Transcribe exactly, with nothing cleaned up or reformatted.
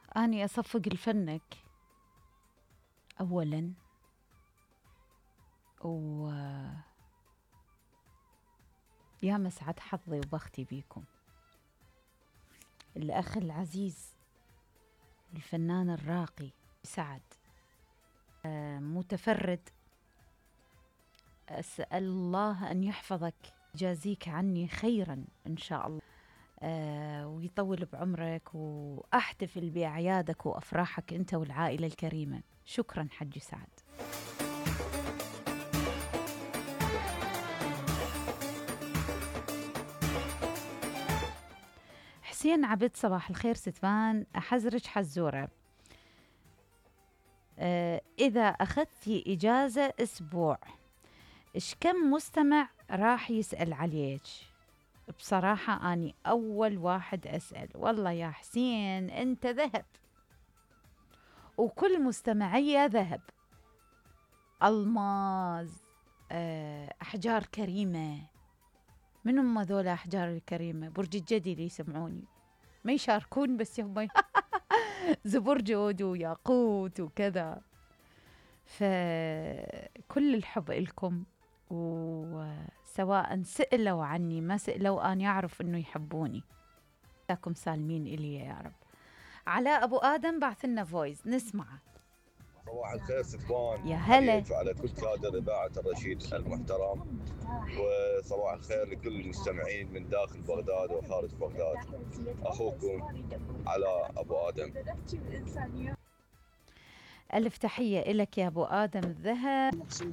أني أصفق لفنك أولاً، و يا مسعد حظي وبختي بيكم. الأخ العزيز الفنان الراقي سعد متفرد، أسأل الله أن يحفظك، يجازيك عني خيراً إن شاء الله، أه ويطول بعمرك، وأحتفل بأعيادك وأفراحك أنت والعائلة الكريمة. شكراً حج سعد. حسين عبد صباح الخير ستفان، أحزرج حزورة. أه إذا أخذتي إجازة أسبوع إيش كم مستمع راح يسأل عليك؟ بصراحة أني أول واحد أسأل. والله يا حسين أنت ذهب، وكل مستمعية ذهب، ألماظ، أه أحجار كريمة. من هم ذول أحجار الكريمة؟ برج الجدي اللي يسمعوني ما يشاركون، بس هم زبرجد وياقوت وكذا. فكل الحب إلكم، وسواء سئلوا عني ما سئلوا أن يعرف أنه يحبوني. لكم سالمين إلي يا رب. علاء أبو آدم بعث لنا فويس نسمعه. صباح الخير ستوان، يا هلا على كل كادر إذاعة الرشيد المحترم، وصباح الخير لكل المستمعين من داخل بغداد وخارج بغداد. أخوكم علاء أبو آدم. ألف تحية إلك يا أبو آدم الذهب.